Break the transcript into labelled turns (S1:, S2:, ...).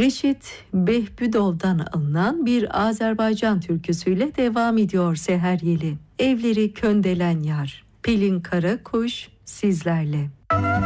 S1: Reşit Behbudov'dan alınan bir Azerbaycan türküsüyle devam ediyor Seher Yeli. Evleri köndelen yar. Pelin Karakuş sizlerle.